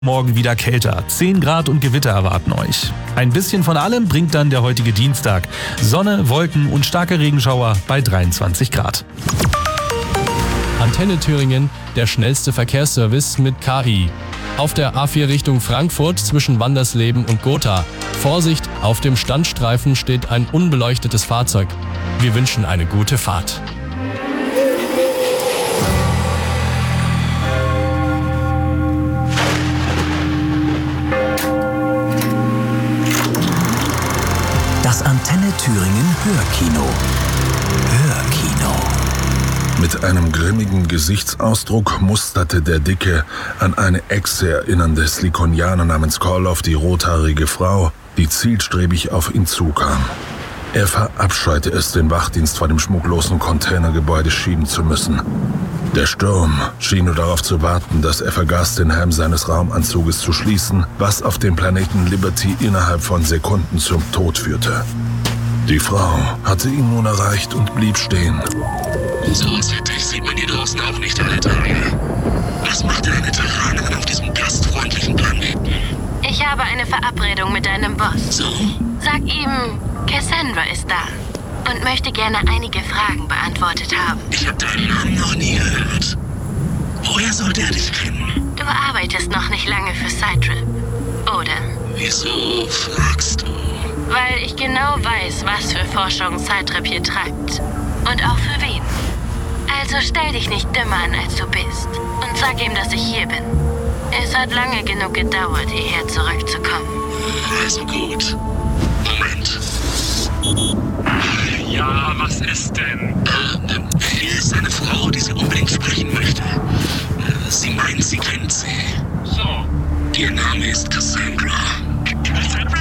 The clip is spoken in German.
Morgen wieder kälter. 10 Grad und Gewitter erwarten euch. Ein bisschen von allem bringt dann der heutige Dienstag. Sonne, Wolken und starke Regenschauer bei 23 Grad. Antenne Thüringen, der schnellste Verkehrsservice mit KI. Auf der A4 Richtung Frankfurt zwischen Wandersleben und Gotha. Vorsicht, auf dem Standstreifen steht ein unbeleuchtetes Fahrzeug. Wir wünschen eine gute Fahrt. Das Antenne Thüringen Hörkino. Hörkino. Mit einem grimmigen Gesichtsausdruck musterte der Dicke an eine Echse erinnernde Slikonianer namens Korloff die rothaarige Frau, die zielstrebig auf ihn zukam. Er verabscheute es, den Wachdienst vor dem schmucklosen Containergebäude schieben zu müssen. Der Sturm schien nur darauf zu warten, dass er vergaß, den Helm seines Raumanzuges zu schließen, was auf dem Planeten Liberty innerhalb von Sekunden zum Tod führte. Die Frau hatte ihn nun erreicht und blieb stehen. So ausführlich sieht man hier draußen auch nicht alle Tage. Was macht denn eine Terranerin auf diesem gastfreundlichen Planeten? Ich habe eine Verabredung mit deinem Boss. So? Sag ihm, Cassandra ist da und möchte gerne einige Fragen beantwortet haben. Ich habe deinen Namen noch nie gehört. Woher sollte er dich kennen? Du arbeitest noch nicht lange für Cytrip, oder? Wieso fragst du? Weil ich genau weiß, was für Forschung Cytrip hier treibt. Und auch für wen. Also stell dich nicht dümmer an, als du bist. Und sag ihm, dass ich hier bin. Es hat lange genug gedauert, hierher zurückzukommen. Also gut. Moment. Ja, was ist denn? Hier ist eine Frau, die sie unbedingt sprechen möchte. Sie meint, sie kennt sie. So. Ihr Name ist Cassandra. Cassandra?